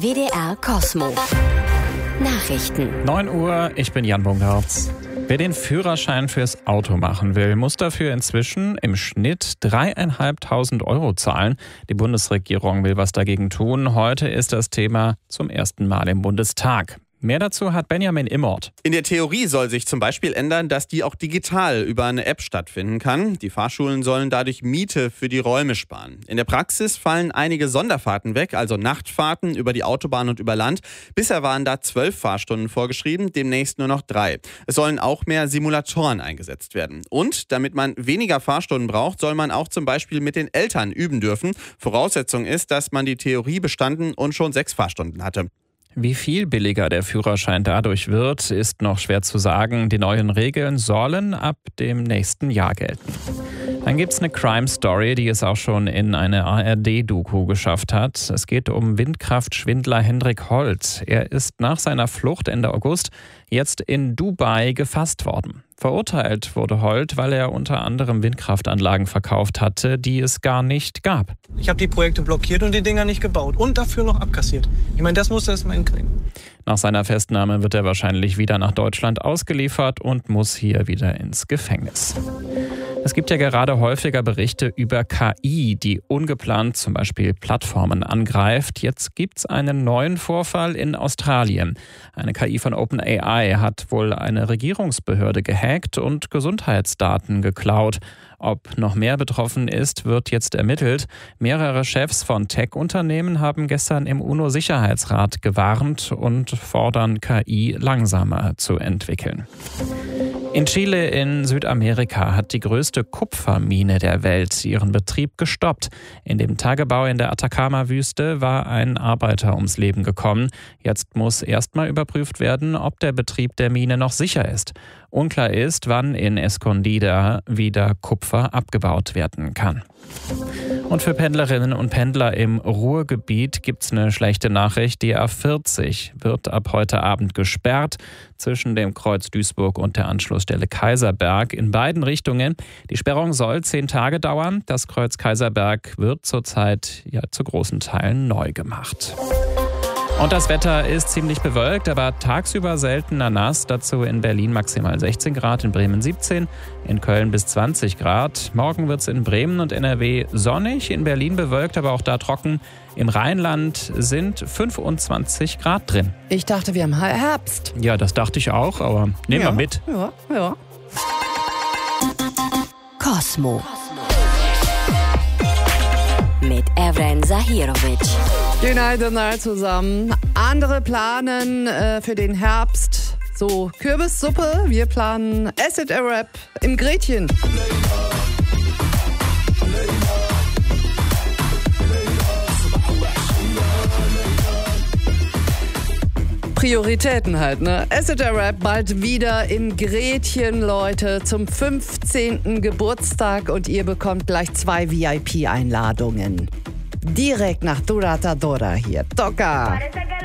WDR Kosmo. Nachrichten. 9 Uhr, ich bin Jan Bungartz. Wer den Führerschein fürs Auto machen will, muss dafür inzwischen im Schnitt 3.500 € zahlen. Die Bundesregierung will was dagegen tun. Heute ist das Thema zum ersten Mal im Bundestag. Mehr dazu hat Benjamin Immort. In der Theorie soll sich zum Beispiel ändern, dass die auch digital über eine App stattfinden kann. Die Fahrschulen sollen dadurch Miete für die Räume sparen. In der Praxis fallen einige Sonderfahrten weg, also Nachtfahrten über die Autobahn und über Land. Bisher waren da 12 Fahrstunden vorgeschrieben, demnächst nur noch 3. Es sollen auch mehr Simulatoren eingesetzt werden. Und damit man weniger Fahrstunden braucht, soll man auch zum Beispiel mit den Eltern üben dürfen. Voraussetzung ist, dass man die Theorie bestanden und schon 6 Fahrstunden hatte. Wie viel billiger der Führerschein dadurch wird, ist noch schwer zu sagen. Die neuen Regeln sollen ab dem nächsten Jahr gelten. Dann gibt's eine Crime-Story, die es auch schon in eine ARD-Doku geschafft hat. Es geht um Windkraftschwindler Hendrik Holt. Er ist nach seiner Flucht Ende August jetzt in Dubai gefasst worden. Verurteilt wurde Holt, weil er unter anderem Windkraftanlagen verkauft hatte, die es gar nicht gab. Ich habe die Projekte blockiert und die Dinger nicht gebaut und dafür noch abkassiert. Ich meine, das muss er erstmal hinkriegen. Nach seiner Festnahme wird er wahrscheinlich wieder nach Deutschland ausgeliefert und muss hier wieder ins Gefängnis. Es gibt ja gerade häufiger Berichte über KI, die ungeplant zum Beispiel Plattformen angreift. Jetzt gibt's einen neuen Vorfall in Australien. Eine KI von OpenAI hat wohl eine Regierungsbehörde gehackt und Gesundheitsdaten geklaut. Ob noch mehr betroffen ist, wird jetzt ermittelt. Mehrere Chefs von Tech-Unternehmen haben gestern im UNO-Sicherheitsrat gewarnt und fordern, KI langsamer zu entwickeln. In Chile in Südamerika hat die größte Kupfermine der Welt ihren Betrieb gestoppt. In dem Tagebau in der Atacama-Wüste war ein Arbeiter ums Leben gekommen. Jetzt muss erstmal überprüft werden, ob der Betrieb der Mine noch sicher ist. Unklar ist, wann in Escondida wieder Kupfer abgebaut werden kann. Und für Pendlerinnen und Pendler im Ruhrgebiet gibt's eine schlechte Nachricht. Die A40 wird ab heute Abend gesperrt zwischen dem Kreuz Duisburg und der Anschlussstelle Kaiserberg in beiden Richtungen. Die Sperrung soll 10 Tage dauern. Das Kreuz Kaiserberg wird zurzeit zu großen Teilen neu gemacht. Und das Wetter ist ziemlich bewölkt, aber tagsüber seltener nass. Dazu in Berlin maximal 16 Grad, in Bremen 17, in Köln bis 20 Grad. Morgen wird es in Bremen und NRW sonnig, in Berlin bewölkt, aber auch da trocken. Im Rheinland sind 25 Grad drin. Ich dachte, wir haben Herbst. Ja, das dachte ich auch, aber nehmen wir mit. Ja. Kosmo. Mit Evren Zahirovic. Goedenavond alle zusammen. Andere planen für den Herbst so Kürbissuppe. Wir planen Acid Arab im Gretchen. Prioritäten halt, ne? Acid Arab bald wieder im Gretchen, Leute, zum 15. Geburtstag und ihr bekommt gleich 2 VIP-Einladungen. Direkt nach Duratadora hier. Toca!